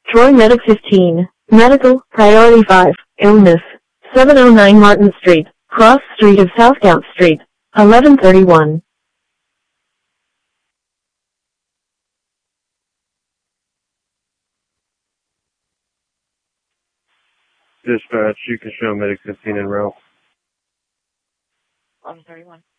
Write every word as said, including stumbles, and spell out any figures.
Troy Medic fifteen. Medical, Priority five. Illness. seven oh nine Martin Street, Cross Street of Southgate Street. eleven thirty-one. Dispatch, you can show Medic fifteen en route. eleven thirty-one.